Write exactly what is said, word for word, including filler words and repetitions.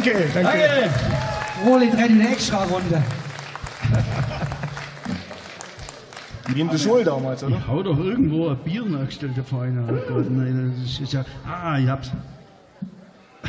Danke, danke. Danke. Roland rennt in eine Extra-Runde. Wie in der Schule damals, oder? Ich hau doch irgendwo ein Bier nachgestellt, der Feiner. Oh Gott, nein, das ist ja. Ah, ich hab's.